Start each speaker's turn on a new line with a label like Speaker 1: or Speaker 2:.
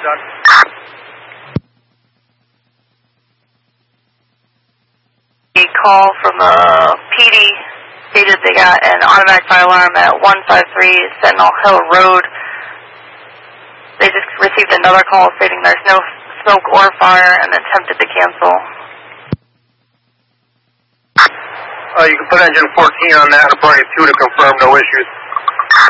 Speaker 1: done.
Speaker 2: A call from a PD stated they got an automatic fire alarm at 153 Sentinel Hill Road. They just received another call stating there's no smoke or fire and attempted to cancel.
Speaker 1: You can put engine 14 on that and 42 to confirm no issues.